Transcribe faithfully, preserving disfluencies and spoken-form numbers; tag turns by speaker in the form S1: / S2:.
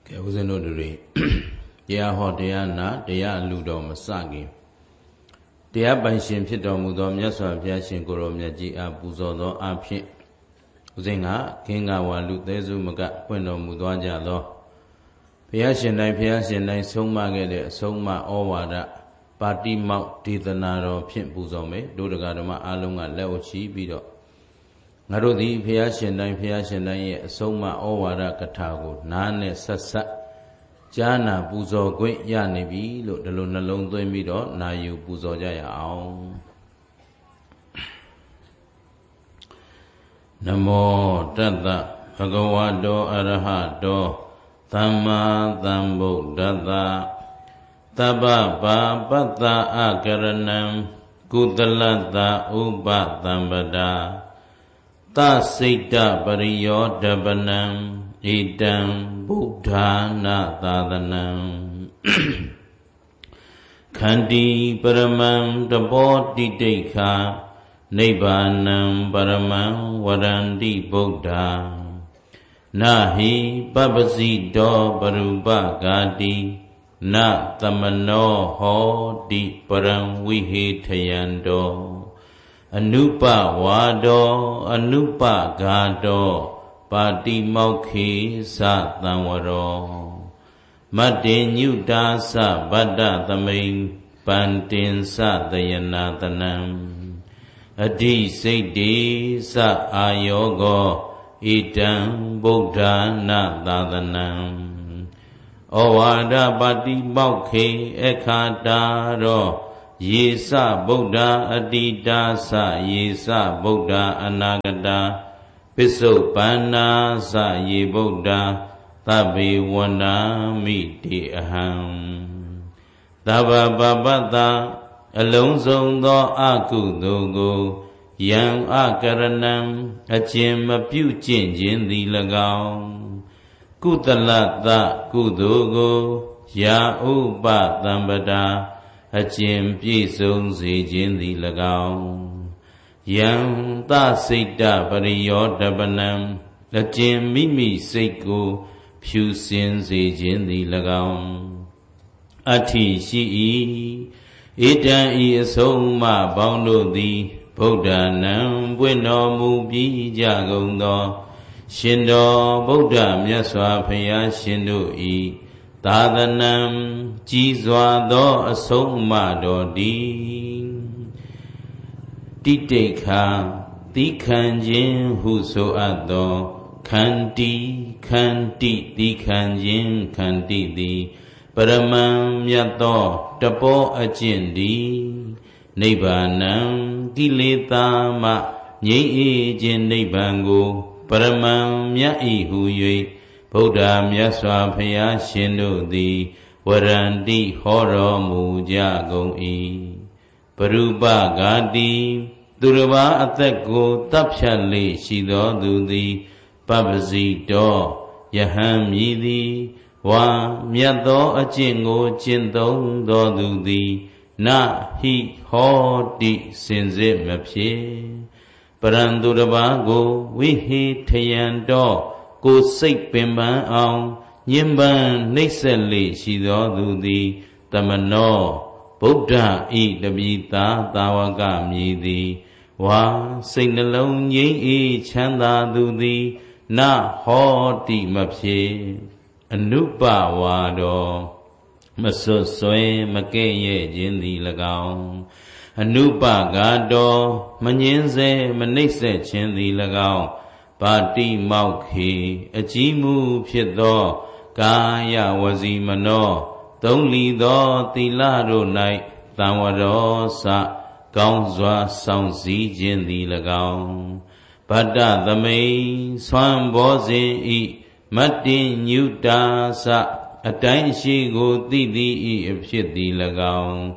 S1: ကဲဦးဇင်းတို့တွေတရားဟောတရားနာတရားလူတော်မစခင်တရားပိုင်ရှင်ဖြစ်တော်မူသောမြတ်စွာဘုရားရှင်ကိုရောမြတ်ကြီးအားပူဇော်သောအဖြစ်ဦးဇင်းကခင်းကဝါလူသေးစုမကပွင့်တော်မူသွားကြသောဘုရားရှင်တိုင်းဘုရားရှင်တိုင်းဆုံးမခဲ့တဲ့အဆုံးအမဩဝါဒပါတိမောက်ဒေသနာတော်ဖြင့်ပူဇော်မယ်တို့တရားဓမ္မအားလုံးကလက်ဝှချီပြီးတော့ငါတို့သည်ဘုရားရှင်တိုင်းဘုရားရှင်တိုင်းရဲ့အဆုံးအမဩဝါဒကထာကိုနားနဲ့ဆက်ဆက်ကြားနာပူဇော်ခွင့်ရနေပြီလို့ဒီလိုနှလုံးသွင်းပြီးတော့နာယူပူဇော်ကြရအောင်နမောတတ္တဘဂဝတောအရဟတောသမ္မာသမ္ဗုဒ္ဓတ္တသဗ္ဗပါပတ္တအကရဏံကုသလတ္တဥပသံပဒါသစိတ်တပရိယောဓပနံဣတံဗုဒ္ဓနာသာသနံခန္တီပရမံတဘောတိတိခာနိဗ္ဗာနံပရမံဝရန္တိဗုဒ္ဓနာဟိပပ္ပစီတောပရုပဂာတိနသမနောဟောတိပရံဝိဟေထယံတောအနုပဝါဒောအနုပဂါတောပါတိမောက္ခေသသံဝရောမတ္တေညုတာသဗတ္တသမိန်ပန္တင်သတယနာတနံအဓိစိတ်တိသအာယောဂောဣတံဗုဒ္ဓနာသာသနံဩဝါဒပါတိမောက္ခေအခါတာရောယေသဗုဒ္ဓအတိတာသယေသဗုဒ္ဓအနာဂတာပစ္စုပန္နာသယေဗုဒ္ဓသဗ္ဗေဝန္ဒာမိတိအဟံသဗ္ဗပပတ္တအလုံးစုံသောအကုသိုလ်ကိုယံအကရဏံအကျင့်မပြုကျင့်ခြင်းသည်၎င်းကုသလတ္တကုသိုလ်ကိုယာဥပသံပဒါအကျင့်ပြည့်စုံစေခြင်းသည်၎င်းယံသစိတ်တပရိယောဓပနံအကျင့်မိမိစိတ်ကိုဖြူစင်စေခြင်းသည်၎င်းအဋ္ဌိရှိ၏ဣတံဤအဆုံးအမပေါင်းတို့သည်ဗုဒ္ဓနံပွင့်တော်မူပြီးကြကုန်သောရှင်တော်ဗုဒ္ဓမြတ်စွာဘုရားရှင်တို့ဤသာသနံကြီးစွာသောအဆုံးအမတော်သည်တိတိခာသီခံခြင်းဟုဆိုအပ်သောခန္တီခန္တိသီခံခြင်းခန္တိသည်ပရမံမြတ်သောတပောအကျင့်သည်နိဗ္ဗာနံကိလေသာမှငြိမ်းအေးခြင်းနိဗ္ဗာန်ကိုပရမံမြတ်ဤဟု၍ဗုဒ္ဓမြတ်စွာဘုရားရှင်တို့သည်ဝရန္တိဟောတော်မူကြကုန်၏ပရုပဂာတိသူတစ်ပါးအသက်ကိုတပ်ဖြတ်လေရှိသောသူသည်ပပ္ပစီတောယဟန်မည်သည်ဝါမြတ်သောအကျင့်ကိုကျင့်သုံးသောသူသည်နဟိဟောတိစင်စစ်မဖြစ်ပရံသူတစ်ပါးကိုဝိဟေထယံတောကိုစိတ်ပင်ပန်းအောင်ညင်ပန်းနှိမ့်ဆက်လေရှိသောသူသည်တမနောဗုဒ္ဓဤတပိသာသာဝကမည်သည်ဝါစိတ်နှလုံးငြိမ်းအေးချမ်းသာသူသည်နဟောတိမဖြစ်အနုပဝါဒောမဆွတ်ဆွဲမကဲ့ရဲ့ခြင်းသည်၎င်းအနုပဂါတောမငင်းစေမနှိမ့်ဆက်ခြင်းသည်၎င်းပါတိမောက္ခေအကြီးမှုဖြစ်သောကာယဝစီမနောသုံးလီသောသီလတို့၌သံဝရောစကောင်းစွာဆောင်စည်းခြင်းသည်၎င်းဗတ္တသမိန်ဆွမ်းဘောဇင်ဤမတ္တိညုတာစအတိုင်းရှိကိုသိသည်ဤအဖြစ်သည်၎င်း